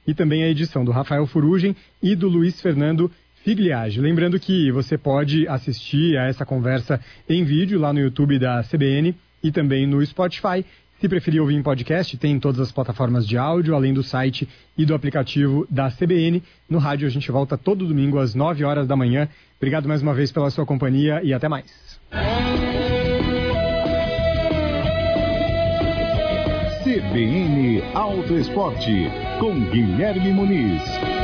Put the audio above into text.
e também a edição do Rafael Furugem e do Luiz Fernando Figliage. Lembrando que você pode assistir a essa conversa em vídeo lá no YouTube da CBN e também no Spotify. Se preferir ouvir em podcast, tem em todas as plataformas de áudio, além do site e do aplicativo da CBN. No rádio a gente volta todo domingo às 9 horas da manhã. Obrigado mais uma vez pela sua companhia e até mais. CBN Auto Esporte, com Guilherme Muniz.